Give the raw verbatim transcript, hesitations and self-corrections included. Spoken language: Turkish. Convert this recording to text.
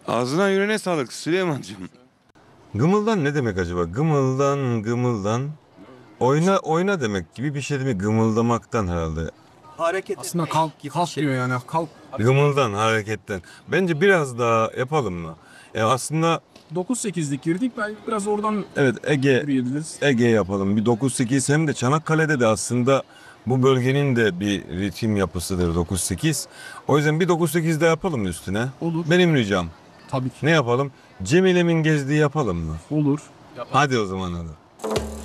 Ağzına yüreğine sağlık Süleyman'cığım. Gımıldan ne demek acaba? Gımıldan, gımıldan. Oyna, oyna demek gibi bir şey değil mi? Gımıldamaktan herhalde. Aslında kalk, kalk diyor yani. Kalk. Gımıldan, hareketten. Bence biraz daha yapalım mı? E aslında dokuz sekizlik girdik. Ben biraz oradan evet Ege yürüyebiliriz. Ege yapalım. Bir dokuz sekiz, hem de Çanakkale'de de aslında bu bölgenin de bir ritim yapısıdır dokuz sekiz. O yüzden bir dokuz sekiz de yapalım üstüne. Olur. Benim ricam. Tabii ki. Ne yapalım? Cemile'min gezdiği yapalım mı? Olur. Hadi o zaman hadi.